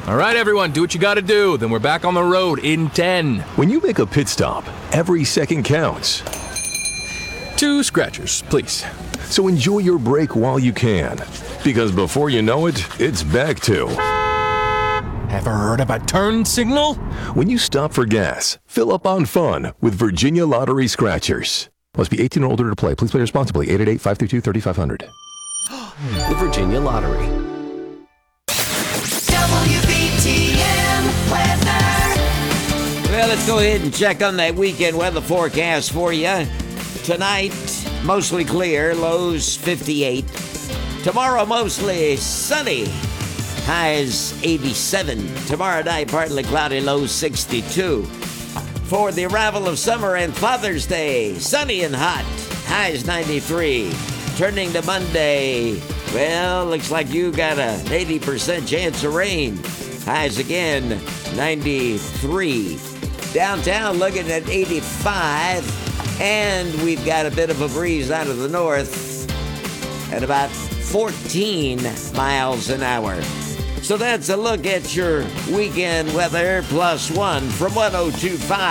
All right, everyone, do what you got to do. Then we're back on the road in 10. When you make a pit stop, every second counts. 2 scratchers, please. So enjoy your break while you can. Because before you know it, it's back to... Ever heard of a turn signal? When you stop for gas, fill up on fun with Virginia Lottery Scratchers. Must be 18 or older to play. Please play responsibly. 888-532-3500. The Virginia Lottery. WBTM weather. Well, let's go ahead and check on that weekend weather forecast for you. Tonight, mostly clear, lows 58. Tomorrow, mostly sunny, highs 87. Tomorrow night, partly cloudy, lows 62. For the arrival of summer and Father's Day, sunny and hot, highs 93. Turning to Monday, well, looks like you got an 80% chance of rain. Highs again, 93. Downtown looking at 85. And we've got a bit of a breeze out of the north at about 14 miles an hour. So that's a look at your weekend weather plus one from 102.5.